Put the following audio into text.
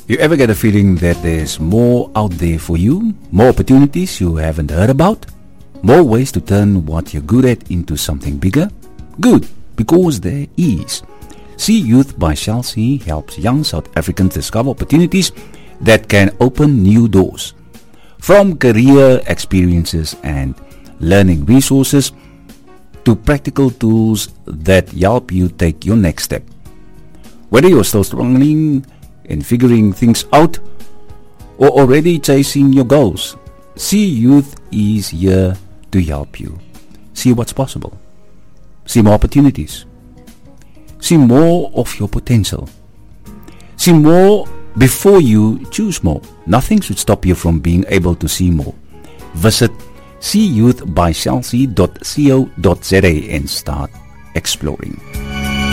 You ever get a feeling that there's more out there for you? More opportunities you haven't heard about? More ways to turn what you're good at into something bigger? Good, because there is. See Youth by Chelsea helps young South Africans discover opportunities that can open new doors. From career experiences and learning resources to practical tools that help you take your next step. Whether you're still struggling in figuring things out or already chasing your goals, See Youth is here to help you. See what's possible. See more opportunities. See more of your potential. See more before you choose more. Nothing should stop you from being able to see more. Visit seeyouthbychelsea.co.za and start exploring.